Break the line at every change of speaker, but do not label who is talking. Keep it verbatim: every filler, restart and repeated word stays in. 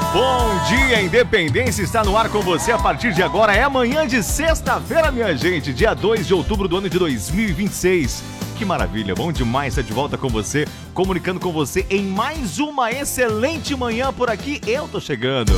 Bom dia, Independência está no ar com você a partir de agora. É amanhã de sexta-feira, minha gente, dia dois de outubro do ano de dois mil e vinte e seis. Que maravilha, bom demais estar de volta com você, comunicando com você em mais uma excelente manhã por aqui. Eu tô chegando.